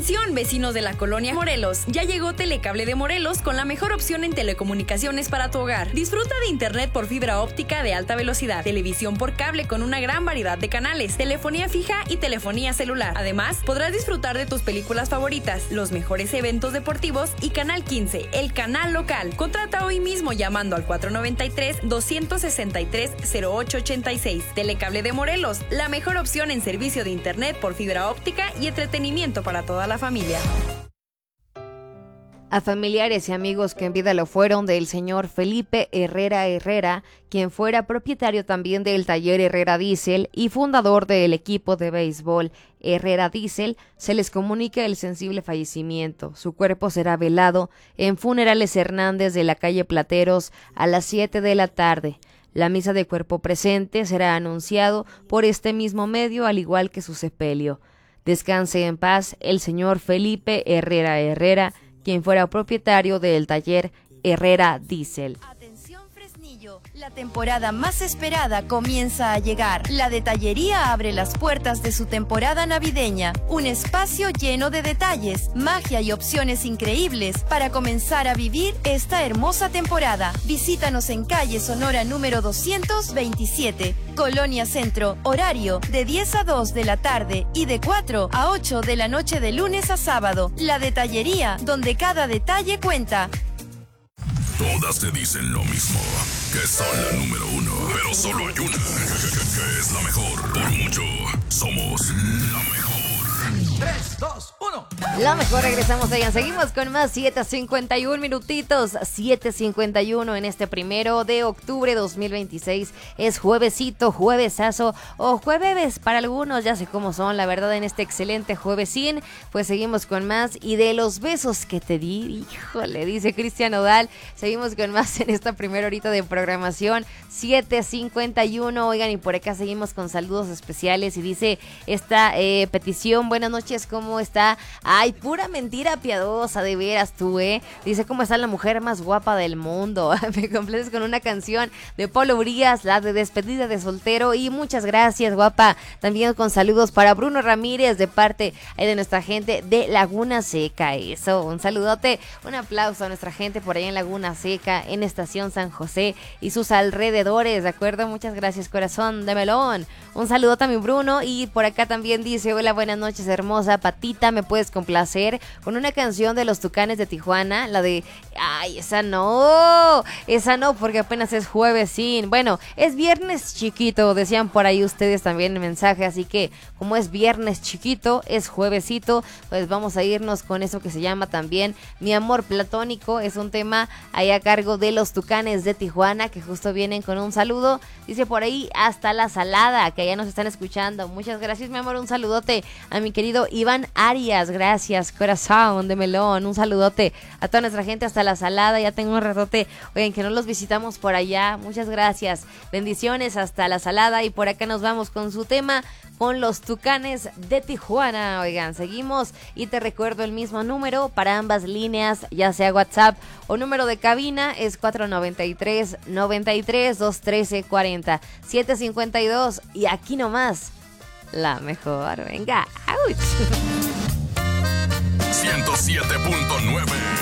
Atención, vecinos de la colonia Morelos, ya llegó Telecable de Morelos con la mejor opción en telecomunicaciones para tu hogar. Disfruta de internet por fibra óptica de alta velocidad, televisión por cable con una gran variedad de canales, telefonía fija y telefonía celular. Además, podrás disfrutar de tus películas favoritas, los mejores eventos deportivos y Canal 15, el canal local. Contrata hoy mismo llamando al 493-263-0886. Telecable de Morelos, la mejor opción en servicio de internet por fibra óptica y entretenimiento para toda la familia. A familiares y amigos que en vida lo fueron del señor Felipe Herrera, quien fuera propietario también del taller Herrera Diesel y fundador del equipo de béisbol Herrera Diesel, se les comunica el sensible fallecimiento. Su cuerpo será velado en Funerales Hernández de la calle Plateros a las 7 de la tarde. La misa de cuerpo presente será anunciado por este mismo medio, al igual que su sepelio. Descanse en paz el señor Felipe Herrera, quien fuera propietario del taller Herrera Diesel. Atención Fresnillo, la temporada más esperada comienza a llegar. La Detallería abre las puertas de su temporada navideña, un espacio lleno de detalles, magia y opciones increíbles para comenzar a vivir esta hermosa temporada. Visítanos en calle Sonora número 227, Colonia Centro, horario de 10 a 2 de la tarde y de 4 a 8 de la noche de lunes a sábado. La Detallería, donde cada detalle cuenta. Todas te dicen lo mismo, que son la número uno, pero solo hay una, que es la mejor. Por mucho, somos la mejor. 3, 2, 1. La mejor, regresamos, oigan, seguimos con más 7:51 minutitos, 7:51 en este 1 de octubre 2026, es juevesito, juevesazo o jueves para algunos, ya sé cómo son, la verdad, en este excelente juevesín, pues seguimos con más y de los besos que te di, híjole, dice Cristian Nodal, seguimos con más en esta primera horita de programación, 7:51, oigan, y por acá seguimos con saludos especiales y dice esta petición, buenas noches, ¿cómo está? Ay, pura mentira piadosa, de veras tú, Dice, ¿cómo está la mujer más guapa del mundo? Me complaces con una canción de Polo Urias, la de despedida de soltero, y muchas gracias, guapa. También con saludos para Bruno Ramírez, de parte de nuestra gente de Laguna Seca. Eso, un saludote, un aplauso a nuestra gente por allá en Laguna Seca, en Estación San José y sus alrededores, ¿de acuerdo? Muchas gracias, corazón de melón. Un saludote a mi Bruno, y por acá también dice, hola, buenas noches, hermosa Patita, ¿me puedes complacer con una canción de los Tucanes de Tijuana? La de, ay, esa no, porque apenas es juevesín. Bueno, es viernes chiquito, decían por ahí ustedes también en mensaje, así que como es viernes chiquito, es juevesito, pues vamos a irnos con eso que se llama también Mi Amor Platónico. Es un tema ahí a cargo de los Tucanes de Tijuana, que justo vienen con un saludo, dice por ahí, hasta La Salada, que allá nos están escuchando. Muchas gracias, mi amor, un saludote a mi querido Iván Arias, gracias, corazón de melón, un saludote a toda nuestra gente hasta La Salada, ya tengo un ratote, oigan, que no los visitamos por allá, muchas gracias, bendiciones hasta La Salada, y por acá nos vamos con su tema, con los Tucanes de Tijuana. Oigan, seguimos y te recuerdo el mismo número para ambas líneas, ya sea WhatsApp o número de cabina, es 493-93-213-40, 752, y aquí nomás la mejor, venga, ouch. 107.9